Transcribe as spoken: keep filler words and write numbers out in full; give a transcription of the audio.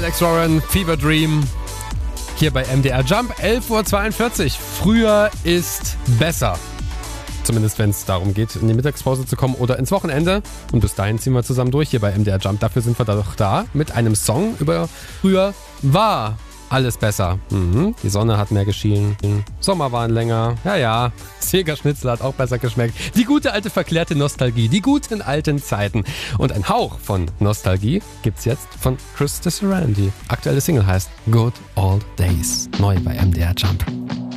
Alex Warren, Fever Dream. Hier bei M D R Jump, elf Uhr zweiundvierzig. Früher ist besser. Zumindest wenn es darum geht, in die Mittagspause zu kommen oder ins Wochenende. Und bis dahin ziehen wir zusammen durch hier bei M D R Jump. Dafür sind wir doch da mit einem Song über früher war alles besser. Mhm. Die Sonne hat mehr geschienen. Sommer waren länger. Ja, ja. Jägerschnitzel hat auch besser geschmeckt. Die gute alte verklärte Nostalgie. Die guten alten Zeiten. Und ein Hauch von Nostalgie gibt's jetzt von Chris Sarandon. Aktuelle Single heißt Good Old Days. Neu bei M D R Jump.